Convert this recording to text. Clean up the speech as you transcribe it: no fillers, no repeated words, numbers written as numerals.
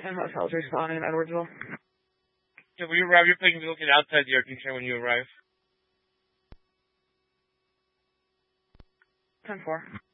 10 hotels responding in Edwardsville. So when you arrive, you're planning to look outside the air conditioner when you arrive. 10-4.